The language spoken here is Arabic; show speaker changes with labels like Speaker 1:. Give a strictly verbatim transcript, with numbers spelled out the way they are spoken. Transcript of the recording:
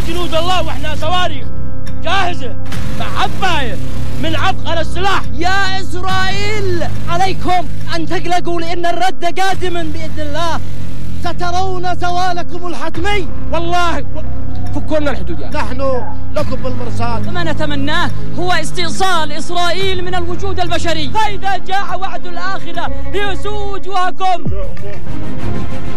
Speaker 1: جنود الله واحنا صواريخ جاهزة مع عباية من عبقر السلاح.
Speaker 2: يا إسرائيل عليكم أن تقلقوا لأن الرد قادم بإذن الله. سترون زوالكم الحتمي.
Speaker 1: والله فكوا لنا الحدود.
Speaker 3: نحن لكم بالمرصاد.
Speaker 2: ما نتمناه هو استئصال إسرائيل من الوجود البشري.
Speaker 1: فإذا جاء وعد الآخرة ليسوء وجوهكم.